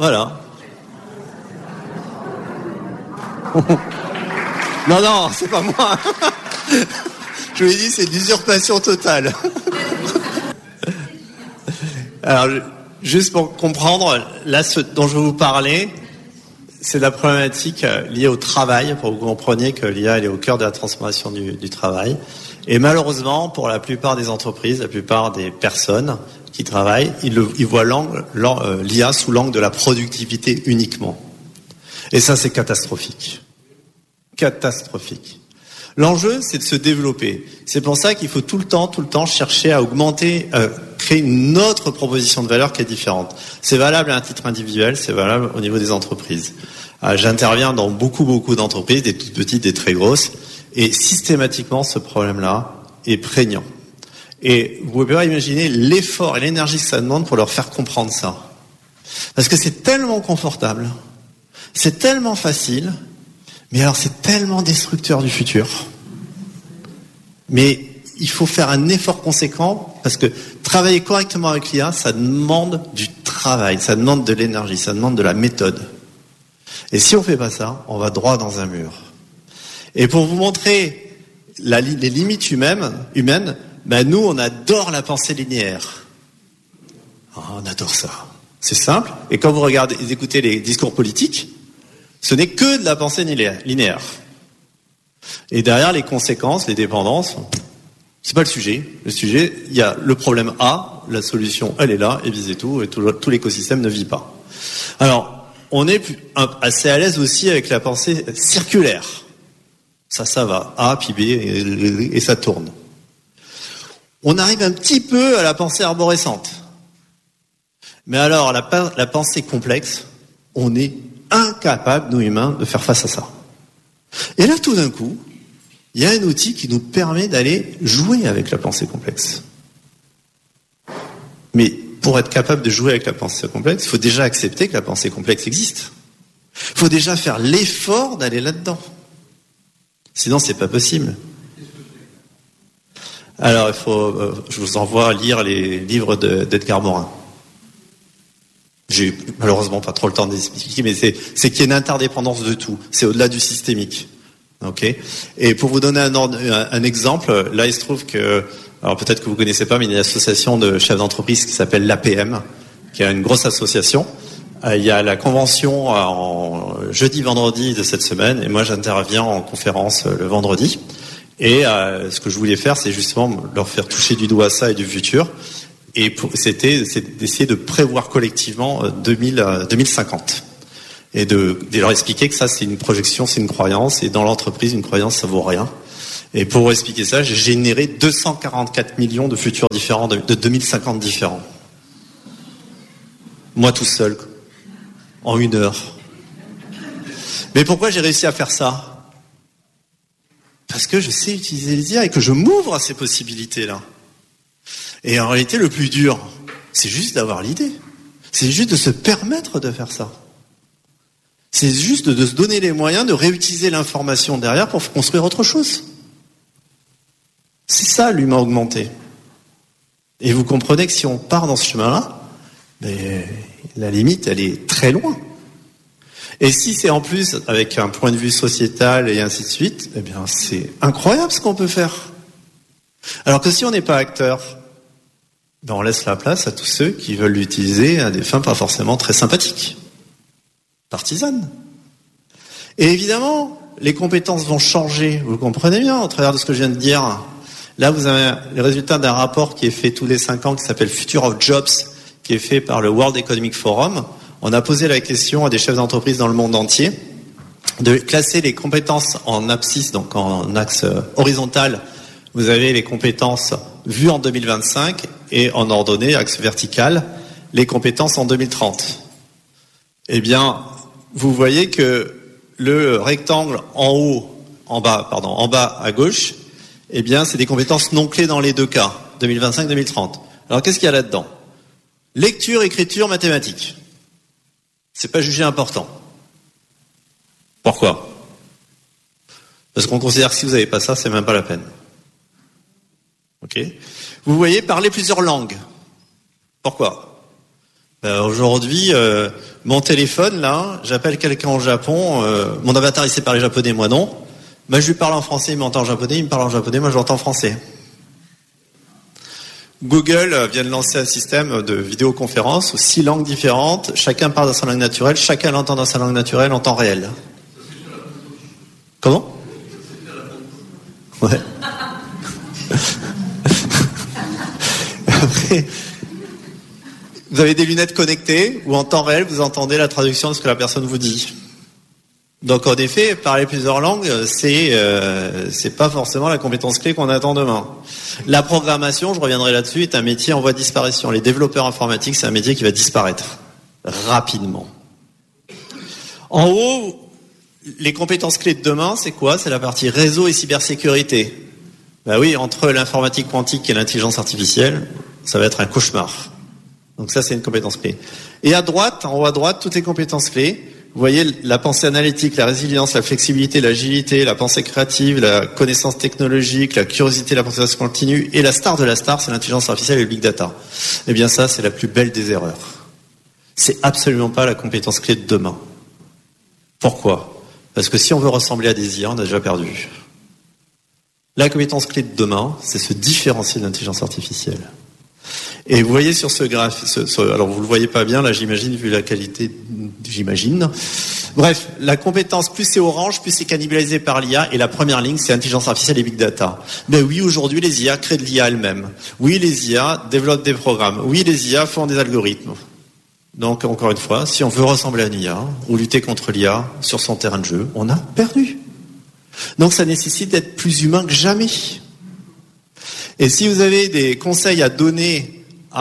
Voilà. Non, c'est pas moi. Je vous ai dit, c'est l'usurpation totale. Alors, juste pour comprendre, là, ce dont je vais vous parler, c'est la problématique liée au travail, pour que vous compreniez que l'IA, elle est au cœur de la transformation du travail. Et malheureusement, pour la plupart des entreprises, la plupart des personnes qui travaillent, ils voient l'IA sous l'angle de la productivité uniquement. Et ça, c'est catastrophique. Catastrophique. L'enjeu, c'est de se développer. C'est pour ça qu'il faut tout le temps chercher à augmenter, créer une autre proposition de valeur qui est différente. C'est valable à un titre individuel, c'est valable au niveau des entreprises. J'interviens dans beaucoup d'entreprises, des toutes petites, des très grosses, et systématiquement, ce problème-là est prégnant. Et vous pouvez pas imaginer l'effort et l'énergie que ça demande pour leur faire comprendre ça. Parce que c'est tellement confortable, c'est tellement facile, mais alors c'est tellement destructeur du futur. Mais il faut faire un effort conséquent, parce que travailler correctement avec l'IA, ça demande du travail, ça demande de l'énergie, ça demande de la méthode. Et si on fait pas ça, on va droit dans un mur. Et pour vous montrer les limites humaines, nous, on adore la pensée linéaire. Oh, on adore ça. C'est simple. Et quand vous écoutez les discours politiques, ce n'est que de la pensée linéaire. Et derrière, les conséquences, les dépendances, c'est pas le sujet. Le sujet, il y a le problème A, la solution, elle est là, et visez tout, et tout l'écosystème ne vit pas. Alors, on est assez à l'aise aussi avec la pensée circulaire. Ça va. A, puis B, et ça tourne. On arrive un petit peu à la pensée arborescente. Mais alors, la pensée complexe, on est incapable, nous humains, de faire face à ça. Et là, tout d'un coup, il y a un outil qui nous permet d'aller jouer avec la pensée complexe. Mais pour être capable de jouer avec la pensée complexe, il faut déjà accepter que la pensée complexe existe. Il faut déjà faire l'effort d'aller là-dedans. Sinon, c'est pas possible. Alors, je vous envoie lire les livres d'Edgar Morin. J'ai malheureusement pas trop le temps d'expliquer, mais c'est qu'il y a une interdépendance de tout. C'est au-delà du systémique. Ok. Et pour vous donner un exemple, là, il se trouve que, alors peut-être que vous connaissez pas, mais il y a une association de chefs d'entreprise qui s'appelle l'APM, qui est une grosse association. Il y a la convention en jeudi-vendredi de cette semaine, et moi j'interviens en conférence le vendredi. Et ce que je voulais faire, c'est justement leur faire toucher du doigt ça et du futur. Et c'est d'essayer de prévoir collectivement 2050. Et de leur expliquer que ça, c'est une projection, c'est une croyance. Et dans l'entreprise, une croyance, ça vaut rien. Et pour expliquer ça, j'ai généré 244 millions de futurs différents, de 2050 différents. Moi tout seul, en 1 heure. Mais pourquoi j'ai réussi à faire ça? Parce que je sais utiliser les IA et que je m'ouvre à ces possibilités-là. Et en réalité, le plus dur, c'est juste d'avoir l'idée. C'est juste de se permettre de faire ça. C'est juste de se donner les moyens de réutiliser l'information derrière pour construire autre chose. C'est ça, l'humain augmenté. Et vous comprenez que si on part dans ce chemin-là, la limite, elle est très loin. Et si c'est en plus avec un point de vue sociétal et ainsi de suite, eh bien, c'est incroyable ce qu'on peut faire. Alors que si on n'est pas acteur, on laisse la place à tous ceux qui veulent l'utiliser à des fins pas forcément très sympathiques, partisanes. Et évidemment, les compétences vont changer. Vous le comprenez bien au travers de ce que je viens de dire. Là, vous avez le résultat d'un rapport qui est fait tous les 5 ans qui s'appelle Future of Jobs, qui est fait par le World Economic Forum. On a posé la question à des chefs d'entreprise dans le monde entier de classer les compétences en abscisse, donc en axe horizontal. Vous avez les compétences vues en 2025 et en ordonnée, axe vertical, les compétences en 2030. Eh bien, vous voyez que le rectangle en bas à gauche, eh bien, c'est des compétences non clés dans les deux cas, 2025-2030. Alors, qu'est-ce qu'il y a là-dedans? Lecture, écriture, mathématiques. C'est pas jugé important. Pourquoi? Parce qu'on considère que si vous n'avez pas ça, c'est même pas la peine. Ok? Vous voyez, parler plusieurs langues. Pourquoi? Aujourd'hui, mon téléphone, là, j'appelle quelqu'un au Japon, mon avatar, il sait parler japonais, moi non. Je lui parle en français, il m'entend en japonais, il me parle en japonais, moi je l'entends en français. Google vient de lancer un système de vidéoconférence où 6 langues différentes, chacun parle dans sa langue naturelle, chacun l'entend dans sa langue naturelle en temps réel. Comment ? Ouais. Après, vous avez des lunettes connectées où en temps réel vous entendez la traduction de ce que la personne vous dit. Donc en effet, parler plusieurs langues, c'est pas forcément la compétence clé qu'on attend demain. La programmation, je reviendrai là-dessus, est un métier en voie de disparition. Les développeurs informatiques, c'est un métier qui va disparaître rapidement. En haut, les compétences clés de demain, c'est quoi ? C'est la partie réseau et cybersécurité. Ben oui, entre l'informatique quantique et l'intelligence artificielle, ça va être un cauchemar. Donc ça, c'est une compétence clé. Et à droite, en haut à droite, toutes les compétences clés. Vous voyez la pensée analytique, la résilience, la flexibilité, l'agilité, la pensée créative, la connaissance technologique, la curiosité, la pensée continue, et la star de la star, c'est l'intelligence artificielle et le big data. Eh bien ça, c'est la plus belle des erreurs. C'est absolument pas la compétence clé de demain. Pourquoi ? Parce que si on veut ressembler à des IA, on a déjà perdu. La compétence clé de demain, c'est se différencier de l'intelligence artificielle. Et vous voyez sur ce graphe, alors vous le voyez pas bien, là j'imagine, vu la qualité, j'imagine. Bref, la compétence, plus c'est orange, plus c'est cannibalisé par l'IA, et la première ligne, c'est intelligence artificielle et big data. Ben oui, aujourd'hui, les IA créent de l'IA elles-mêmes. Oui, les IA développent des programmes. Oui, les IA font des algorithmes. Donc, encore une fois, si on veut ressembler à une IA, ou lutter contre l'IA sur son terrain de jeu, on a perdu. Donc, ça nécessite d'être plus humain que jamais. Et si vous avez des conseils à donner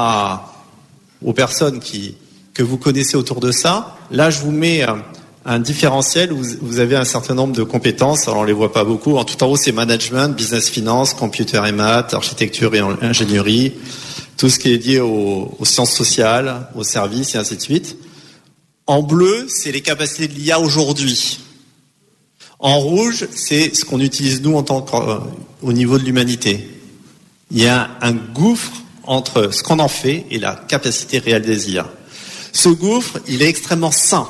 aux personnes que vous connaissez autour de ça, là, je vous mets un différentiel où vous avez un certain nombre de compétences. Alors, on les voit pas beaucoup. En tout en haut, c'est management, business finance, computer et maths, architecture et ingénierie, tout ce qui est lié aux sciences sociales, aux services et ainsi de suite. En bleu, c'est les capacités de l'IA aujourd'hui. En rouge, c'est ce qu'on utilise nous au niveau de l'humanité. Il y a un gouffre entre ce qu'on en fait et la capacité réelle des IA. Ce gouffre, il est extrêmement sain.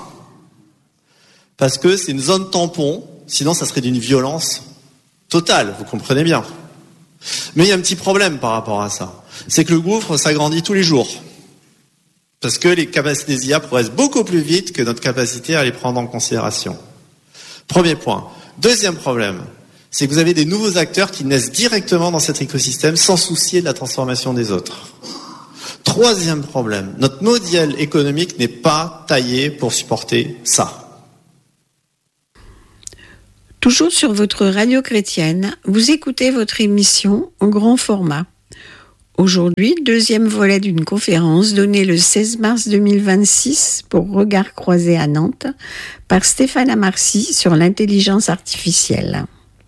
Parce que c'est une zone tampon, sinon ça serait d'une violence totale, vous comprenez bien. Mais il y a un petit problème par rapport à ça. C'est que le gouffre s'agrandit tous les jours. Parce que les capacités des IA progressent beaucoup plus vite que notre capacité à les prendre en considération. Premier point. Deuxième problème, c'est que vous avez des nouveaux acteurs qui naissent directement dans cet écosystème sans soucier de la transformation des autres. Troisième problème, notre modèle économique n'est pas taillé pour supporter ça. Toujours sur votre radio chrétienne, vous écoutez votre émission en grand format. Aujourd'hui, deuxième volet d'une conférence donnée le 16 mars 2026 pour Regard croisé à Nantes par Stéphane Amarcy sur l'intelligence artificielle.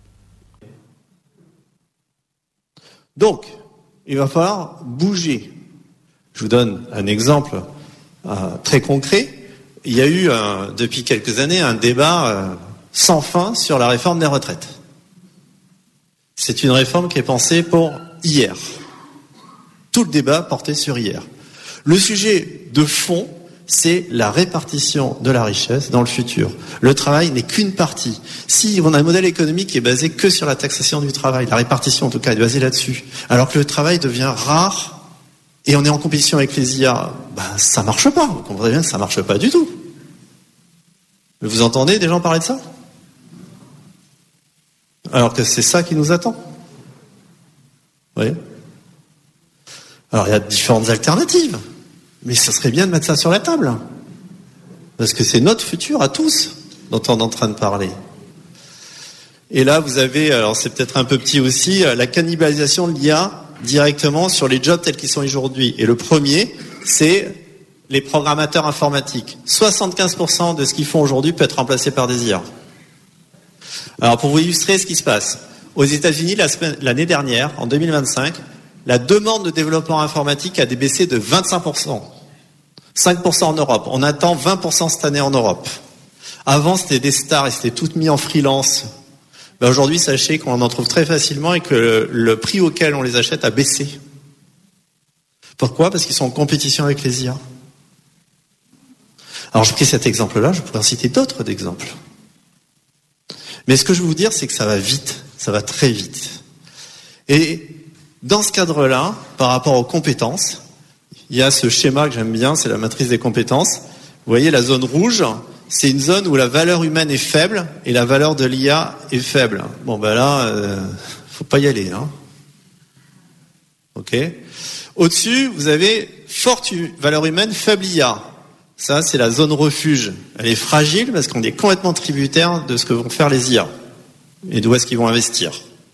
Donc, il va falloir bouger. Je vous donne un exemple très concret. Il y a eu, depuis quelques années, un débat sans fin sur la réforme des retraites. C'est une réforme qui est pensée pour hier. Tout le débat portait sur hier. Le sujet de fond, c'est la répartition de la richesse dans le futur. Le travail n'est qu'une partie. Si on a un modèle économique qui est basé que sur la taxation du travail, la répartition en tout cas est basée là-dessus, alors que le travail devient rare et on est en compétition avec les IA, ça marche pas. Vous comprenez bien que ça marche pas du tout. Vous entendez des gens parler de ça ? Alors que c'est ça qui nous attend. Vous voyez ? Alors il y a différentes alternatives. Mais ça serait bien de mettre ça sur la table. Parce que c'est notre futur à tous dont on est en train de parler. Et là, vous avez, alors c'est peut-être un peu petit aussi, la cannibalisation de l'IA directement sur les jobs tels qu'ils sont aujourd'hui. Et le premier, c'est les programmateurs informatiques. 75% de ce qu'ils font aujourd'hui peut être remplacé par des IA. Alors pour vous illustrer ce qui se passe, aux États-Unis, l'année dernière, en 2025, la demande de développement informatique a débaissé de 25%. 5% en Europe. On attend 20% cette année en Europe. Avant, c'était des stars et c'était tout mis en freelance. Aujourd'hui, sachez qu'on en trouve très facilement et que le prix auquel on les achète a baissé. Pourquoi ? Parce qu'ils sont en compétition avec les IA. Alors, je pris cet exemple-là, je pourrais en citer d'autres d'exemples. Mais ce que je veux vous dire, c'est que ça va vite, ça va très vite. Et dans ce cadre-là, par rapport aux compétences, il y a ce schéma que j'aime bien, c'est la matrice des compétences. Vous voyez, la zone rouge, c'est une zone où la valeur humaine est faible et la valeur de l'IA est faible. Bon, ben là, faut pas y aller, hein. Ok. Au-dessus, vous avez forte valeur humaine, faible IA. Ça, c'est la zone refuge. Elle est fragile parce qu'on est complètement tributaire de ce que vont faire les IA et d'où est-ce qu'ils vont investir.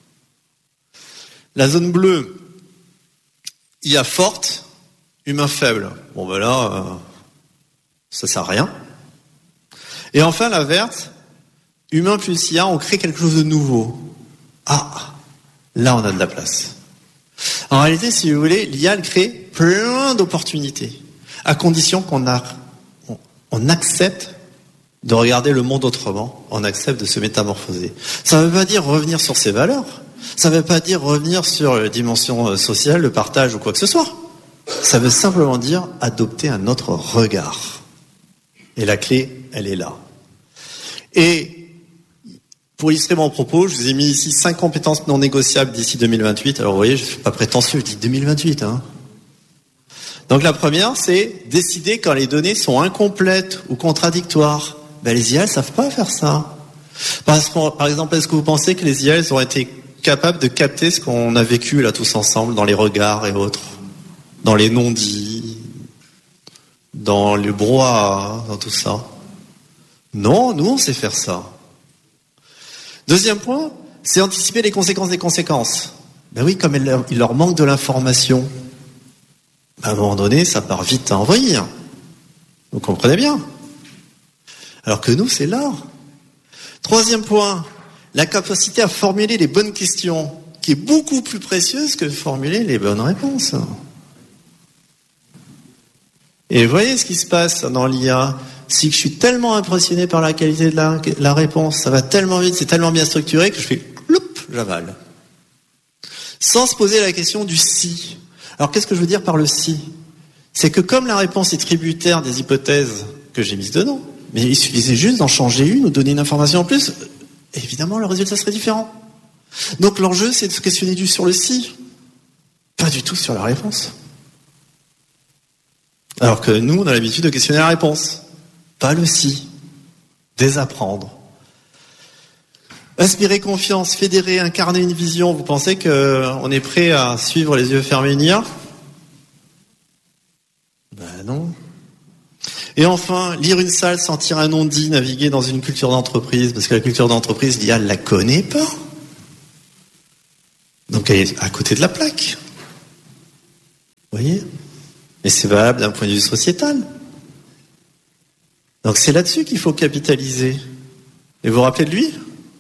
La zone bleue, IA forte, humain faible. Bon, ben là, ça sert à rien. Et enfin, la verte, humain plus IA, on crée quelque chose de nouveau. Ah, là, on a de la place. En réalité, si vous voulez, l'IA, elle crée plein d'opportunités, à condition qu'on accepte de regarder le monde autrement, on accepte de se métamorphoser. Ça ne veut pas dire revenir sur ses valeurs, ça ne veut pas dire revenir sur la dimension sociale, le partage ou quoi que ce soit. Ça veut simplement dire adopter un autre regard. Et la clé, elle est là. Et pour illustrer mon propos, je vous ai mis ici 5 compétences non négociables d'ici 2028. Alors vous voyez, je ne suis pas prétentieux, je dis 2028. Hein. Donc la première, c'est décider quand les données sont incomplètes ou contradictoires. Ben, les IA, elles ne savent pas faire ça. Par exemple, est-ce que vous pensez que les IA, elles ont été capables de capter ce qu'on a vécu là tous ensemble, dans les regards et autres, dans les non-dits, dans le brouhaha, dans tout ça? Non, nous on sait faire ça. Deuxième point, c'est anticiper les conséquences des conséquences. Ben oui, comme il leur manque de l'information, à un moment donné, ça part vite à envahir. Vous comprenez bien. Alors que nous, c'est l'art. Troisième point, la capacité à formuler les bonnes questions, qui est beaucoup plus précieuse que de formuler les bonnes réponses. Et vous voyez ce qui se passe dans l'IA, c'est que je suis tellement impressionné par la qualité de la réponse, ça va tellement vite, c'est tellement bien structuré que je fais loup, j'avale. Sans se poser la question du si. Alors qu'est-ce que je veux dire par le si? C'est que comme la réponse est tributaire des hypothèses que j'ai mises dedans, mais il suffisait juste d'en changer une ou donner une information en plus, évidemment le résultat serait différent. Donc l'enjeu c'est de se questionner sur le si, pas du tout sur la réponse. Alors que nous on a l'habitude de questionner la réponse, pas le si. Désapprendre. Inspirer confiance, fédérer, incarner une vision. Vous pensez qu'on est prêt à suivre les yeux fermés une IA? Ben non. Et enfin, lire une salle, sentir un non-dit, naviguer dans une culture d'entreprise, parce que la culture d'entreprise, l'IA ne la connaît pas. Donc elle est à côté de la plaque. Vous voyez? Et c'est valable d'un point de vue sociétal. Donc c'est là-dessus qu'il faut capitaliser. Et vous vous rappelez de lui?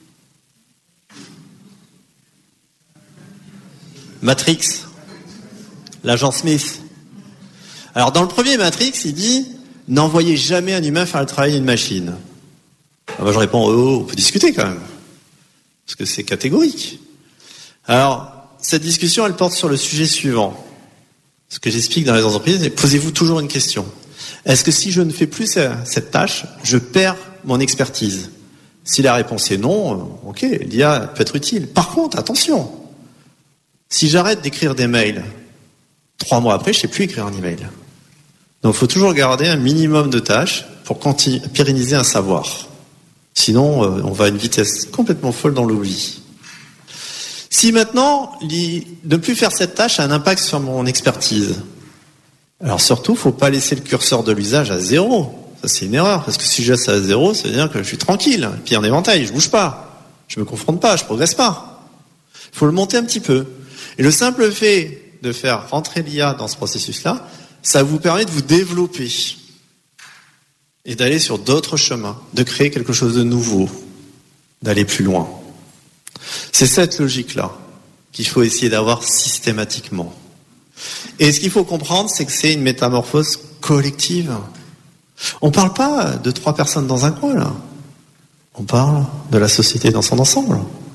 Matrix, l'agent Smith. Alors dans le premier Matrix, il dit « N'envoyez jamais un humain faire le travail d'une machine ». Moi je réponds « Oh, on peut discuter quand même ». Parce que c'est catégorique. Alors, cette discussion, elle porte sur le sujet suivant. Ce que j'explique dans les entreprises, c'est posez-vous toujours une question. Est-ce que si je ne fais plus cette tâche, je perds mon expertise? Si la réponse est non, ok, l'IA peut être utile. Par contre, attention, si j'arrête d'écrire des mails, 3 mois après, je ne sais plus écrire un email. Donc il faut toujours garder un minimum de tâches pour pérenniser un savoir. Sinon, on va à une vitesse complètement folle dans l'oubli. Si maintenant, ne plus faire cette tâche a un impact sur mon expertise, alors surtout, il ne faut pas laisser le curseur de l'usage à 0. Ça, c'est une erreur, parce que si je laisse à 0, ça veut dire que je suis tranquille, pied en éventail, je ne bouge pas, je ne me confronte pas, je ne progresse pas. Il faut le monter un petit peu. Et le simple fait de faire rentrer l'IA dans ce processus-là, ça vous permet de vous développer et d'aller sur d'autres chemins, de créer quelque chose de nouveau, d'aller plus loin. C'est cette logique-là qu'il faut essayer d'avoir systématiquement. Et ce qu'il faut comprendre, c'est que c'est une métamorphose collective. On ne parle pas de 3 personnes dans un coin, là. On parle de la société dans son ensemble.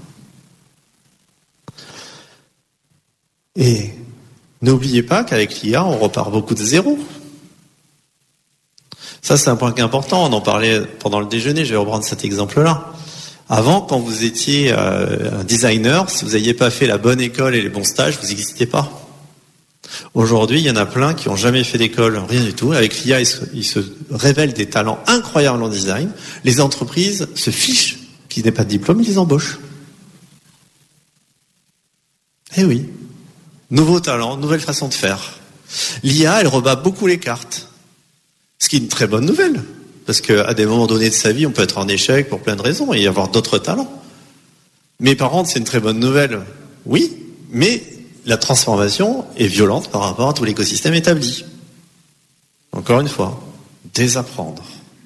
Et n'oubliez pas qu'avec l'IA, on repart beaucoup de zéro. Ça, c'est un point qui est important. On en parlait pendant le déjeuner. Je vais reprendre cet exemple-là. Avant, quand vous étiez un designer, si vous n'aviez pas fait la bonne école et les bons stages, vous n'existiez pas. Aujourd'hui, il y en a plein qui n'ont jamais fait d'école, rien du tout. Avec l'IA, ils se révèlent des talents incroyables en design. Les entreprises se fichent qu'ils n'aient pas de diplôme, ils les embauchent. Eh oui. Nouveau talent, nouvelle façon de faire. L'IA, elle rebat beaucoup les cartes. Ce qui est une très bonne nouvelle. Parce qu'à des moments donnés de sa vie, on peut être en échec pour plein de raisons et y avoir d'autres talents. Mais par contre, c'est une très bonne nouvelle. Oui, mais la transformation est violente par rapport à tout l'écosystème établi. Encore une fois, désapprendre.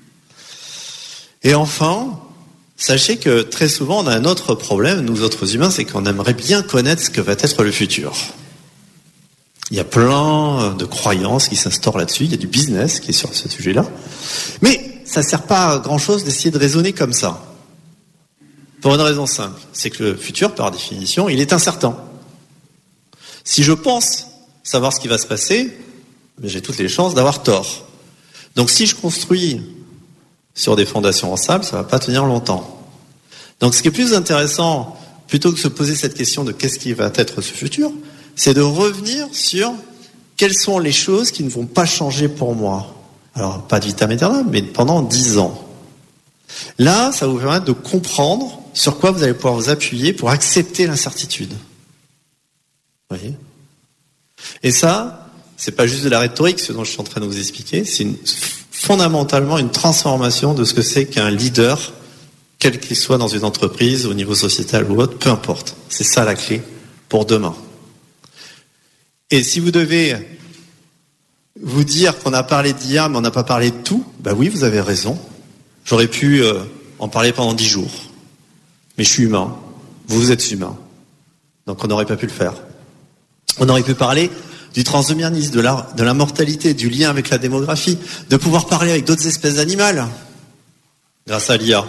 Et enfin, sachez que très souvent, on a un autre problème, nous autres humains, c'est qu'on aimerait bien connaître ce que va être le futur. Il y a plein de croyances qui s'instaurent là-dessus, il y a du business qui est sur ce sujet-là. Mais ça ne sert pas à grand-chose d'essayer de raisonner comme ça. Pour une raison simple, c'est que le futur, par définition, il est incertain. Si je pense savoir ce qui va se passer, j'ai toutes les chances d'avoir tort. Donc si je construis sur des fondations en sable, ça ne va pas tenir longtemps. Donc ce qui est plus intéressant, plutôt que de se poser cette question de qu'est-ce qui va être ce futur, c'est de revenir sur quelles sont les choses qui ne vont pas changer pour moi. Alors, pas de vitam aeternam, mais pendant 10 ans. Là, ça va vous permettre de comprendre sur quoi vous allez pouvoir vous appuyer pour accepter l'incertitude. Vous voyez ? Et ça, c'est pas juste de la rhétorique, ce dont je suis en train de vous expliquer, c'est fondamentalement une transformation de ce que c'est qu'un leader, quel qu'il soit dans une entreprise, au niveau sociétal ou autre, peu importe. C'est ça la clé pour demain. Et si vous devez vous dire qu'on a parlé d'IA, mais on n'a pas parlé de tout, bah oui, vous avez raison. J'aurais pu en parler pendant 10 jours. Mais je suis humain. Vous êtes humain. Donc on n'aurait pas pu le faire. On aurait pu parler du transhumanisme, de la mortalité, du lien avec la démographie, de pouvoir parler avec d'autres espèces animales, grâce à l'IA.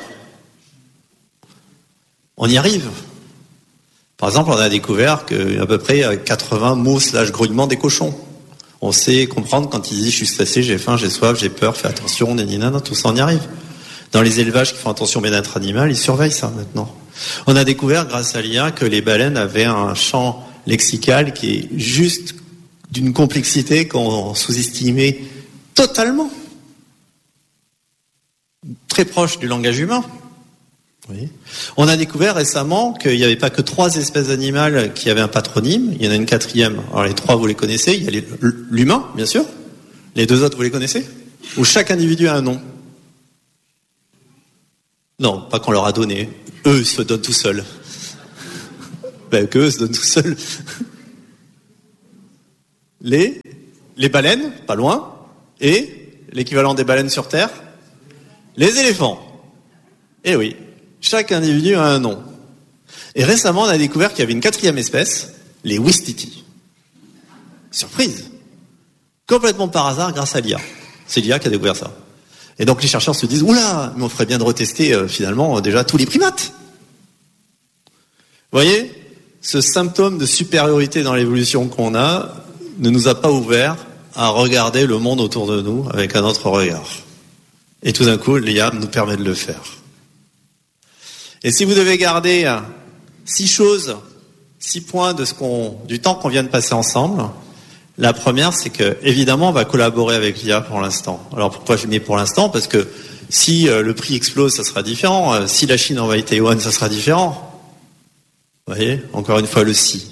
On y arrive. Par exemple, on a découvert qu'à peu près 80 mots / grognements des cochons. On sait comprendre quand ils disent « je suis stressé, j'ai faim, j'ai soif, j'ai peur, fais attention, nanana », tout ça, on y arrive. Dans les élevages qui font attention au bien-être animal, ils surveillent ça maintenant. On a découvert, grâce à l'IA, que les baleines avaient un champ lexical qui est juste d'une complexité qu'on sous-estimait totalement. Très proche du langage humain. Oui. On a découvert récemment qu'il n'y avait pas que 3 espèces animales qui avaient un patronyme, il y en a une 4e. Alors les 3, vous les connaissez, il y a l'humain, bien sûr. Les 2 autres, vous les connaissez ? Où chaque individu a un nom. Non, pas qu'on leur a donné. Eux se donnent tout seuls. Qu'eux se donnent tout seuls. Les baleines, pas loin. Et l'équivalent des baleines sur Terre, les éléphants. Eh oui. Chaque individu a un nom. Et récemment, on a découvert qu'il y avait une 4e espèce, les ouistiti. Surprise. Complètement par hasard grâce à l'IA. C'est l'IA qui a découvert ça. Et donc les chercheurs se disent « Oula, mais on ferait bien de retester finalement déjà tous les primates. » Vous voyez, ce symptôme de supériorité dans l'évolution qu'on a ne nous a pas ouvert à regarder le monde autour de nous avec un autre regard. Et tout d'un coup, l'IA nous permet de le faire. Et si vous devez garder 6 points du temps qu'on vient de passer ensemble, la première, c'est que évidemment, on va collaborer avec l'IA pour l'instant. Alors pourquoi je mets pour l'instant ? Parce que si le prix explose, ça sera différent. Si la Chine envahit Taïwan, ça sera différent. Vous voyez ? Encore une fois, le si.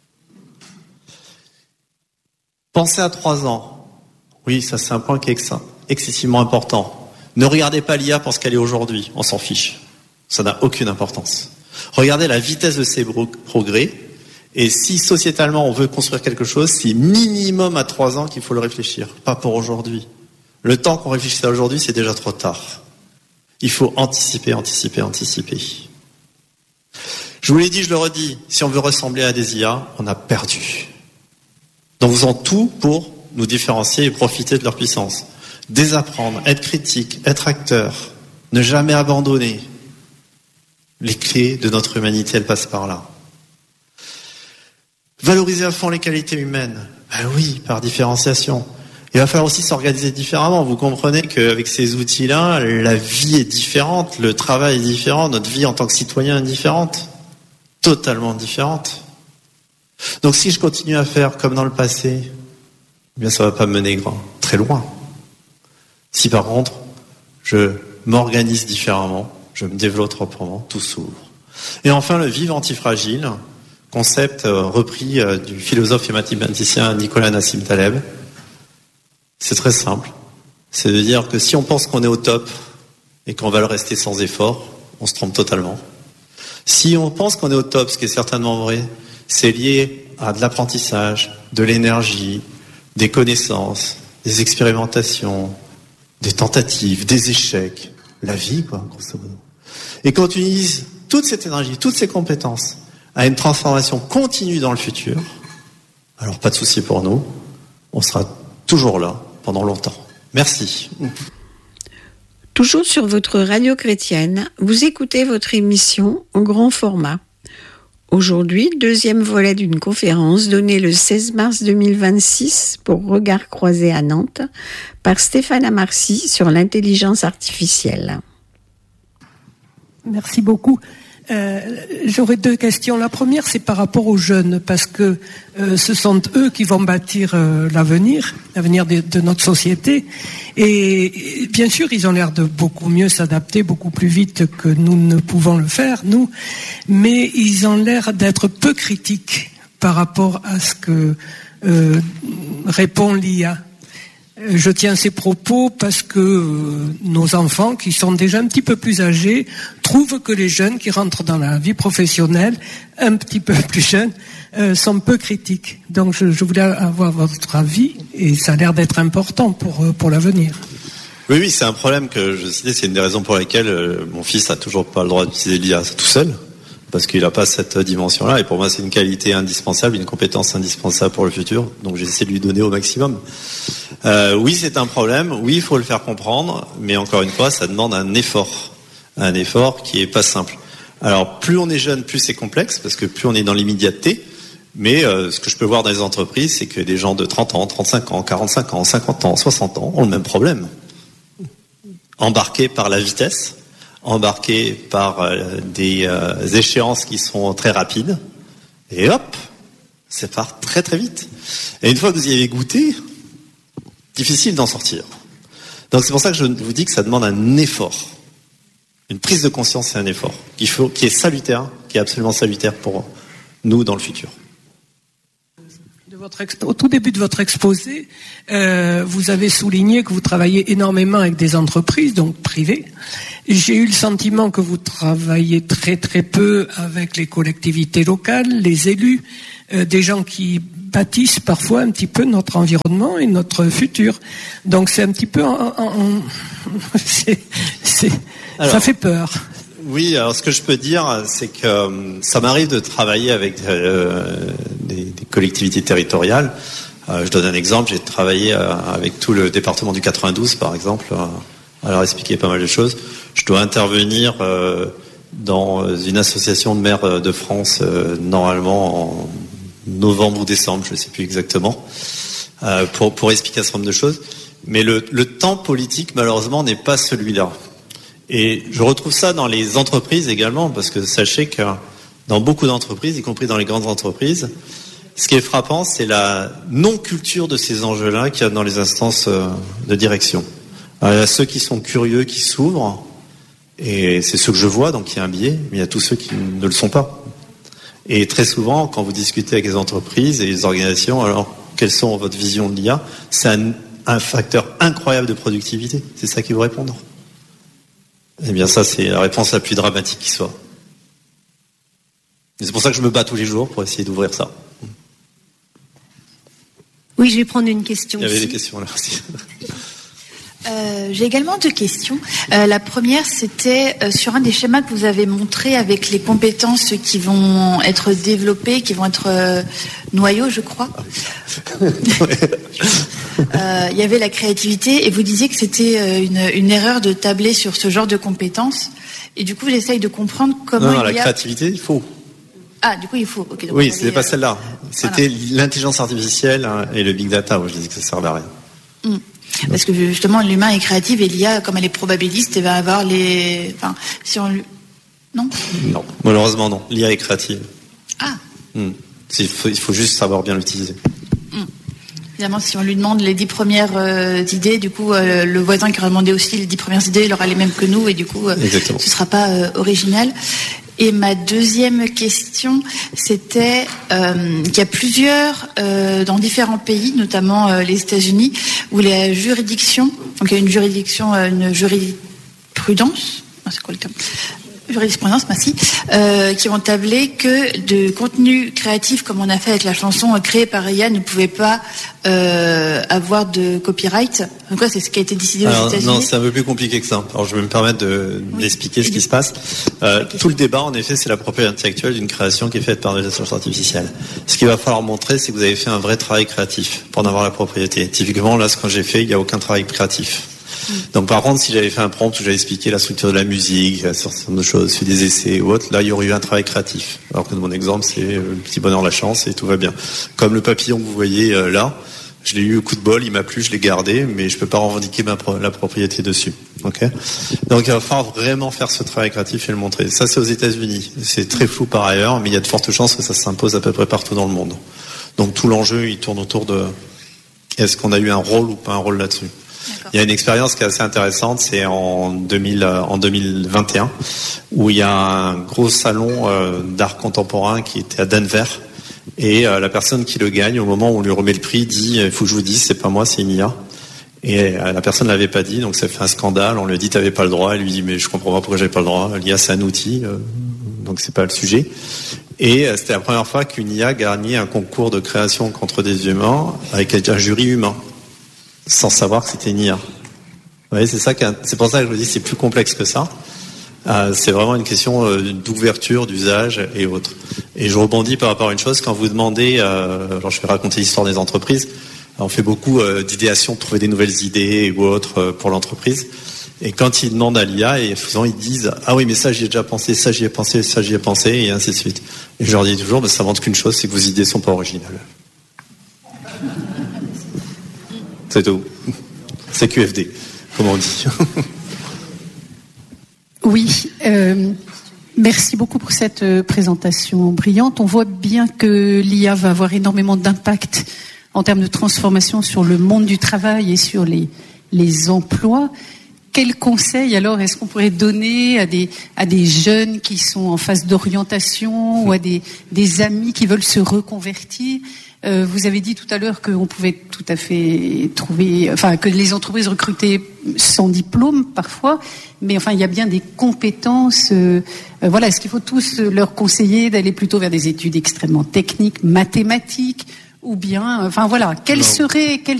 Pensez à 3 ans. Oui, ça c'est un point qui est excessivement important. Ne regardez pas l'IA pour ce qu'elle est aujourd'hui. On s'en fiche. Ça n'a aucune importance. Regardez la vitesse de ses progrès. Et si sociétalement on veut construire quelque chose, c'est minimum à 3 ans qu'il faut le réfléchir. Pas pour aujourd'hui. Le temps qu'on réfléchit à aujourd'hui, c'est déjà trop tard. Il faut anticiper. Je vous l'ai dit, je le redis. Si on veut ressembler à des IA, on a perdu. Donc faisons tout pour nous différencier et profiter de leur puissance. Désapprendre, être critique, être acteur, ne jamais abandonner. Les clés de notre humanité, elles passent par là. Valoriser à fond les qualités humaines. Ben oui, par différenciation. Il va falloir aussi s'organiser différemment. Vous comprenez qu'avec ces outils-là, la vie est différente, le travail est différent, notre vie en tant que citoyen est différente. Totalement différente. Donc si je continue à faire comme dans le passé, eh bien ça va pas me mener très loin. Si par contre, je m'organise différemment, je me développe proprement, tout s'ouvre. Et enfin, le vivre antifragile, concept repris du philosophe et mathématicien Nicolas Nassim Taleb. C'est très simple. C'est de dire que si on pense qu'on est au top et qu'on va le rester sans effort, on se trompe totalement. Si on pense qu'on est au top, ce qui est certainement vrai, c'est lié à de l'apprentissage, de l'énergie, des connaissances, des expérimentations, des tentatives, des échecs, la vie, quoi, grosso modo. Et qu'on utilise toute cette énergie, toutes ces compétences à une transformation continue dans le futur, alors pas de souci pour nous, on sera toujours là pendant longtemps. Merci. Toujours sur votre radio chrétienne, vous écoutez votre émission en grand format. Aujourd'hui, deuxième volet d'une conférence donnée le 16 mars 2026 pour Regard croisé à Nantes par Stéphane Amarcy sur l'intelligence artificielle. Merci beaucoup. J'aurais deux questions. La première, c'est par rapport aux jeunes, parce que ce sont eux qui vont bâtir l'avenir de notre société. Et bien sûr, ils ont l'air de beaucoup mieux s'adapter, beaucoup plus vite que nous ne pouvons le faire, nous. Mais ils ont l'air d'être peu critiques par rapport à ce que répond l'IA. Je tiens ces propos parce que nos enfants, qui sont déjà un petit peu plus âgés, trouvent que les jeunes qui rentrent dans la vie professionnelle, un petit peu plus jeunes, sont peu critiques. Donc je voulais avoir votre avis, et ça a l'air d'être important pour l'avenir. Oui, c'est un problème que je citais, c'est une des raisons pour lesquelles mon fils a toujours pas le droit d'utiliser l'IA tout seul, parce qu'il n'a pas cette dimension-là, et pour moi c'est une qualité indispensable, une compétence indispensable pour le futur, donc j'essaie de lui donner au maximum. Oui, c'est un problème, oui, il faut le faire comprendre, mais encore une fois, ça demande un effort qui est pas simple. Alors, plus on est jeune, plus c'est complexe, parce que plus on est dans l'immédiateté, mais ce que je peux voir dans les entreprises, c'est que des gens de 30 ans, 35 ans, 45 ans, 50 ans, 60 ans ont le même problème. Embarqués par la vitesse, embarqués par des échéances qui sont très rapides, et hop, ça part très très vite. Et une fois que vous y avez goûté, difficile d'en sortir. Donc c'est pour ça que je vous dis que ça demande un effort. Une prise de conscience et un effort qui est salutaire, qui est absolument salutaire pour nous dans le futur. Au tout début de votre exposé, vous avez souligné que vous travaillez énormément avec des entreprises, donc privées. J'ai eu le sentiment que vous travaillez très très peu avec les collectivités locales, les élus, des gens qui bâtissent parfois un petit peu notre environnement et notre futur. Donc c'est un petit peu ça fait peur. Oui, alors ce que je peux dire, c'est que ça m'arrive de travailler avec des collectivités territoriales. Je donne un exemple, j'ai travaillé avec tout le département du 92, par exemple, à leur expliquer pas mal de choses. Je dois intervenir dans une association de maires de France, normalement en novembre ou décembre, je ne sais plus exactement, pour expliquer un certain nombre de choses. Mais le temps politique, malheureusement, n'est pas celui-là. Et je retrouve ça dans les entreprises également, parce que sachez que dans beaucoup d'entreprises, y compris dans les grandes entreprises, ce qui est frappant, c'est la non-culture de ces enjeux-là qu'il y a dans les instances de direction. Alors, il y a ceux qui sont curieux, qui s'ouvrent, et c'est ceux que je vois, donc il y a un biais, mais il y a tous ceux qui ne le sont pas. Et très souvent, quand vous discutez avec les entreprises et les organisations, alors, quelles sont votre vision de l'IA? C'est un facteur incroyable de productivité. C'est ça qu'ils vous répondent. Eh bien, ça, c'est la réponse la plus dramatique qui soit. Et c'est pour ça que je me bats tous les jours pour essayer d'ouvrir ça. Oui, je vais prendre une question. Il y avait aussi. des questions là aussi. J'ai également deux questions. La première, c'était sur un des schémas que vous avez montré avec les compétences qui vont être développées, qui vont être noyaux, je crois. Il y avait la créativité et vous disiez que c'était une erreur de tabler sur ce genre de compétences. Et du coup, j'essaye de comprendre comment Non, la créativité, il faut. Ah, du coup, il faut. Okay, donc oui, c'était pas celle-là. C'était voilà. l'intelligence artificielle et le big data. Moi, je disais que ça servait à rien. Parce que justement, l'humain est créatif et l'IA, comme elle est probabiliste, elle va avoir les... Enfin, si on... Non ? Non, malheureusement non. L'IA est créative. Ah. Il faut juste savoir bien l'utiliser. Évidemment, si on lui demande les 10 premières idées, du coup, le voisin qui aura demandé aussi les 10 premières idées, il aura les mêmes que nous, et du coup, ce ne sera pas original. Et ma deuxième question, c'était qu'il y a plusieurs, dans différents pays, notamment les États-Unis, où les juridictions, donc il y a une jurisprudence, c'est quoi le terme ? Jurisprudence, merci, qui ont tablé que de contenu créatif, comme on a fait avec la chanson créée par IA, ne pouvait pas avoir de copyright. Donc c'est ce qui a été décidé aux États-Unis. Non, c'est un peu plus compliqué que ça. Alors je vais me permettre d'expliquer ce qui se passe. Tout le débat, en effet, c'est la propriété intellectuelle d'une création qui est faite par l'intelligence artificielle. Ce qu'il va falloir montrer, c'est que vous avez fait un vrai travail créatif pour en avoir la propriété. Typiquement, là, ce que j'ai fait, il n'y a aucun travail créatif. Donc par contre, si j'avais fait un prompt où j'avais expliqué la structure de la musique, un certain nombre de choses, fait des essais ou autre, là il y aurait eu un travail créatif. Alors que mon exemple, c'est le petit bonheur la chance et tout va bien. Comme le papillon que vous voyez là, je l'ai eu au coup de bol, il m'a plu, je l'ai gardé, mais je peux pas revendiquer la propriété dessus. Ok ? Donc il va falloir vraiment faire ce travail créatif et le montrer. Ça c'est aux États-Unis. C'est très flou par ailleurs, mais il y a de fortes chances que ça s'impose à peu près partout dans le monde. Donc tout l'enjeu, il tourne autour de est-ce qu'on a eu un rôle ou pas un rôle là-dessus. Il y a une expérience qui est assez intéressante, c'est en 2021, où il y a un gros salon d'art contemporain qui était à Denver, et la personne qui le gagne, au moment où on lui remet le prix, dit « il faut que je vous dise, c'est pas moi, c'est une IA ». Et la personne ne l'avait pas dit, donc ça fait un scandale, on lui dit « t'avais pas le droit », elle lui dit « mais je comprends pas pourquoi j'avais pas le droit, l'IA c'est un outil, donc c'est pas le sujet ». Et c'était la première fois qu'une IA gagnait un concours de création contre des humains avec un jury humain, sans savoir que c'était une IA. Vous voyez, c'est pour ça que je vous dis c'est plus complexe que ça. C'est vraiment une question d'ouverture, d'usage et autres. Et je rebondis par rapport à une chose, quand vous demandez, alors je vais raconter l'histoire des entreprises, on fait beaucoup d'idéation, de trouver des nouvelles idées ou autres pour l'entreprise. Et quand ils demandent à l'IA, et souvent ils disent « ah oui, mais ça j'y ai déjà pensé, ça j'y ai pensé, ça j'y ai pensé », et ainsi de suite. Et je leur dis toujours, ça montre qu'une chose, c'est que vos idées sont pas originales. C'est tout. C'est QFD, comme on dit. Oui, merci beaucoup pour cette présentation brillante. On voit bien que l'IA va avoir énormément d'impact en termes de transformation sur le monde du travail et sur les emplois. Quels conseils alors est-ce qu'on pourrait donner à des jeunes qui sont en phase d'orientation ou à des amis qui veulent se reconvertir? Vous avez dit tout à l'heure qu'on pouvait tout à fait trouver, enfin que les entreprises recrutaient sans diplôme parfois, mais enfin il y a bien des compétences. Voilà, est-ce qu'il faut tous leur conseiller d'aller plutôt vers des études extrêmement techniques, mathématiques, ou bien, enfin voilà, quelles